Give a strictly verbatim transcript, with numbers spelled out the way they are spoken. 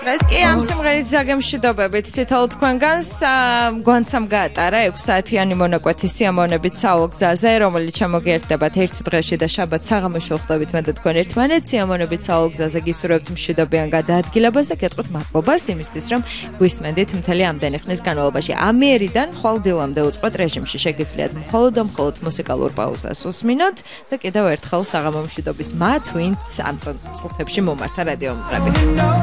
ეს კი ამ სიმღერით ზაგემშვიდობებით თითოეულ თქვენგანს გვანცამ გაატარა ექვსი საათიანი მონაკვეთი სიამოვნებით საოლ გზაზე, რომელიც ჩამოგიერთდებათ ერთ დღეში და შაბათ საღამოში ხვდებით მე და თქვენ ერთმანეთს. სიამოვნებით საოლ გზაზე გისურვებთ მშვიდობიან გადაადგილებას და გეტყვით მადლობას იმისთვის, რომ გვისმენდით მთელი ამდენი ხნის განმავლობაში. ამიერიდან ხვალ დილამდე უწყვეტ რეჟიმში შეგიძლიათ მხოლოდ და მხოლოდ მუსიკალურ პაუზას უსმინოთ და კიდევ ერთხელ საღამო მშვიდობის მათ, ვინც ამ წუთებში მომართა რადიო მომხრები.